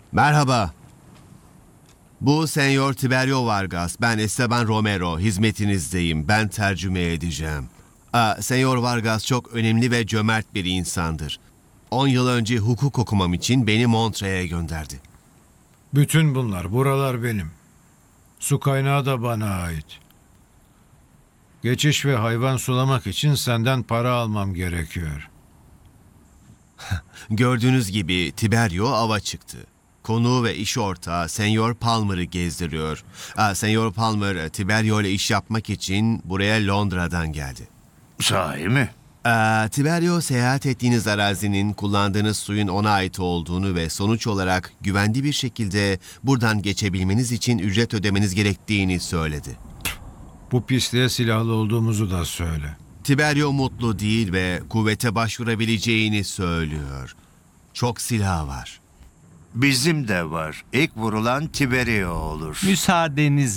Merhaba. Bu Senyor Tiberio Vargas. Ben Esteban Romero. Hizmetinizdeyim. Ben tercüme edeceğim. Senyor Vargas çok önemli ve cömert bir insandır. 10 yıl önce hukuk okumam için beni Montre'ye gönderdi. Bütün buralar benim. Su kaynağı da bana ait. Geçiş ve hayvan sulamak için senden para almam gerekiyor. Gördüğünüz gibi Tiberio ava çıktı. Konuğu ve iş ortağı Senyor Palmer'ı gezdiriyor. Senyor Palmer, Tiberio ile iş yapmak için buraya Londra'dan geldi. Sahi mi? Tiberio seyahat ettiğiniz arazinin kullandığınız suyun ona ait olduğunu ve sonuç olarak güvenli bir şekilde buradan geçebilmeniz için ücret ödemeniz gerektiğini söyledi. Bu pisliğe silahlı olduğumuzu da söyle. Tiberio mutlu değil ve kuvvete başvurabileceğini söylüyor. Çok silah var. Bizim de var. İlk vurulan Tiberio olur. Müsaadenizle.